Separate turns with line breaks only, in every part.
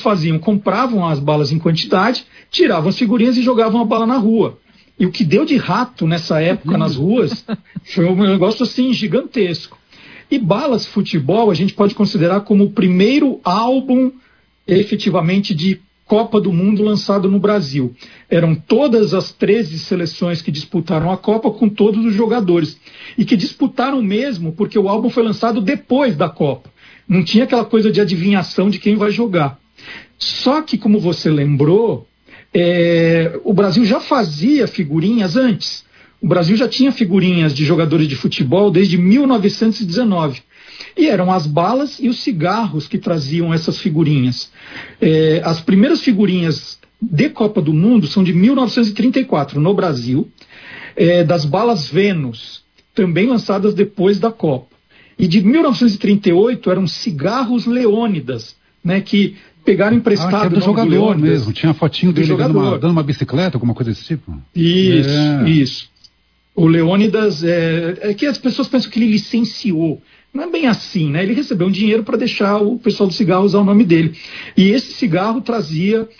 faziam? Compravam as balas em quantidade, tiravam as figurinhas e jogavam a bala na rua. E o que deu de rato nessa época nas ruas foi um negócio assim gigantesco. E Balas Futebol a gente pode considerar como o primeiro álbum efetivamente de Copa do Mundo lançado no Brasil. Eram todas as 13 seleções que disputaram a Copa com todos os jogadores. E que disputaram mesmo porque o álbum foi lançado depois da Copa. Não tinha aquela coisa de adivinhação de quem vai jogar. Só que, como você lembrou, o Brasil já fazia figurinhas antes. O Brasil já tinha figurinhas de jogadores de futebol desde 1919. E eram as balas e os cigarros que traziam essas figurinhas. As primeiras figurinhas de Copa do Mundo são de 1934, no Brasil, das balas Vênus, também lançadas depois da Copa. E de 1938 eram cigarros Leônidas, né, que pegaram emprestado
que é do jogador mesmo, tinha a fotinho dele dando uma bicicleta, alguma coisa desse tipo.
Isso. O Leônidas, é que as pessoas pensam que ele licenciou. Não é bem assim, né? Ele recebeu um dinheiro para deixar o pessoal do cigarro usar o nome dele. E esse cigarro trazia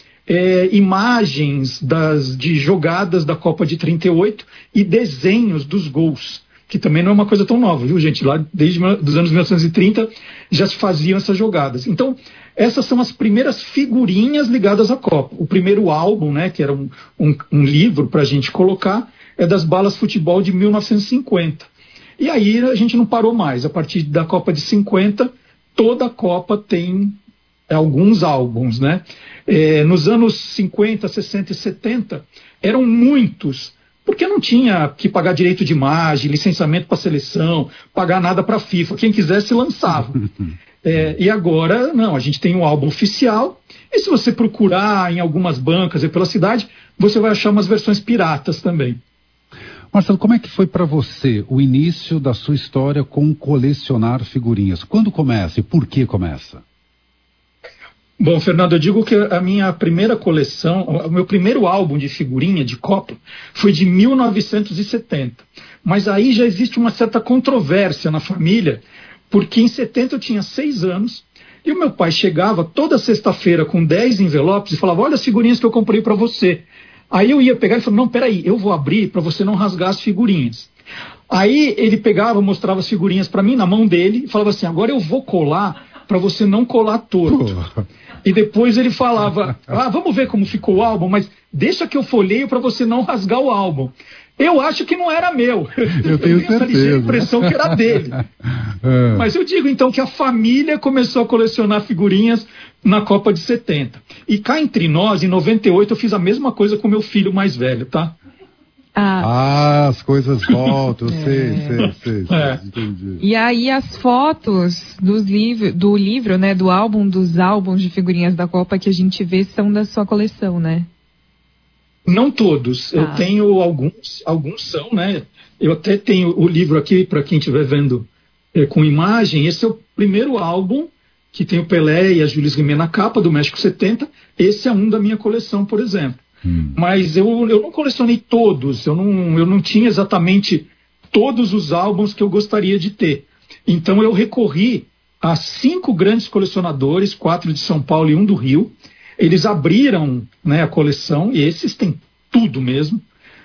imagens de jogadas da Copa de 38 e desenhos dos gols, que também não é uma coisa tão nova, viu, gente? Lá desde os anos 1930 já se faziam essas jogadas. Então, essas são as primeiras figurinhas ligadas à Copa. O primeiro álbum, né, que era um livro para a gente colocar, é das Balas Futebol de 1950. E aí a gente não parou mais. A partir da Copa de 50, toda a Copa tem alguns álbuns, né? Nos anos 50, 60 e 70, eram muitos, porque não tinha que pagar direito de imagem, licenciamento para a seleção, pagar nada para a FIFA. Quem quisesse lançava. E agora, não, a gente tem um álbum oficial, e se você procurar em algumas bancas e pela cidade, você vai achar umas versões piratas também.
Marcelo, como é que foi para você o início da sua história com colecionar figurinhas? Quando começa e por que começa?
Bom, Fernando, eu digo que a minha primeira coleção, o meu primeiro álbum de figurinha de Copa foi de 1970. Mas aí já existe uma certa controvérsia na família, porque em 70 eu tinha 6 anos e o meu pai chegava toda sexta-feira com 10 envelopes e falava: olha as figurinhas que eu comprei para você. Aí eu ia pegar e falava: não, peraí, eu vou abrir para você não rasgar as figurinhas. Aí ele pegava, mostrava as figurinhas para mim na mão dele e falava assim: agora eu vou colar para você não colar torto. E depois ele falava: vamos ver como ficou o álbum, mas deixa que eu folheio para você não rasgar o álbum. Eu acho que não era meu.
Eu tenho
essa ligeira impressão que era dele. Mas eu digo então que a família começou a colecionar figurinhas na Copa de 70. E cá entre nós, em 98, eu fiz a mesma coisa com meu filho mais velho, tá?
As coisas voltam, sei, entendi.
E aí as fotos do livro, né, do álbum, dos álbuns de figurinhas da Copa que a gente vê são da sua coleção, né?
Não todos, eu tenho alguns são, né? Eu até tenho o livro aqui, para quem estiver vendo com imagem. Esse é o primeiro álbum que tem o Pelé e a Jules Rimet na capa, do México 70. Esse é um da minha coleção, por exemplo. Mas eu não colecionei todos, eu não tinha exatamente todos os álbuns que eu gostaria de ter. Então eu recorri a 5 grandes colecionadores, 4 de São Paulo e 1 do Rio. Eles abriram, né, a coleção, e esses têm tudo mesmo.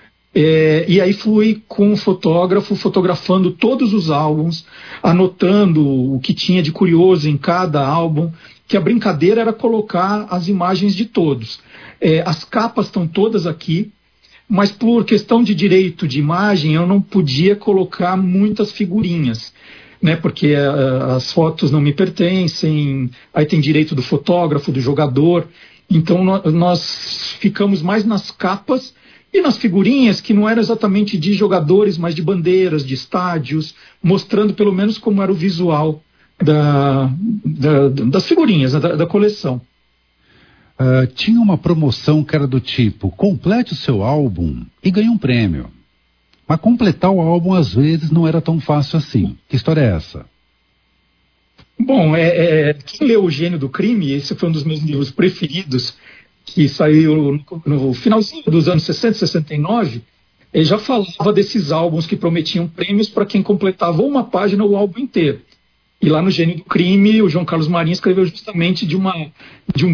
E aí fui com o fotógrafo, fotografando todos os álbuns, anotando o que tinha de curioso em cada álbum, que a brincadeira era colocar as imagens de todos. As capas estão todas aqui, mas por questão de direito de imagem eu não podia colocar muitas figurinhas, né, porque as fotos não me pertencem, aí tem direito do fotógrafo, do jogador. Então nós ficamos mais nas capas e nas figurinhas que não eram exatamente de jogadores, mas de bandeiras, de estádios, mostrando pelo menos como era o visual das figurinhas, da coleção.
Tinha uma promoção que era do tipo: complete o seu álbum e ganhe um prêmio. Mas completar o álbum às vezes não era tão fácil assim. Que história é essa?
Bom, quem leu O Gênio do Crime, esse foi um dos meus livros preferidos, que saiu no finalzinho dos anos 60, 69, ele já falava desses álbuns que prometiam prêmios para quem completava uma página ou o álbum inteiro. E lá no Gênio do Crime, o João Carlos Marinho escreveu justamente de um